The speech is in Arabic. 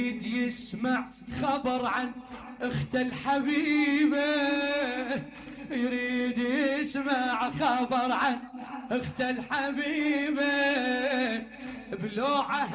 يريد يسمع خبر عن اخته الحبيبة، يريد يسمع خبر عن اخته الحبيبة بلوعة